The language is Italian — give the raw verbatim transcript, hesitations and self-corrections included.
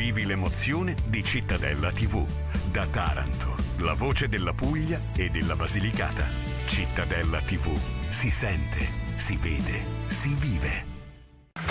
Vivi l'emozione di Cittadella tivù. Da Taranto, la voce della Puglia e della Basilicata. Cittadella tivù. Si sente, si vede, si vive.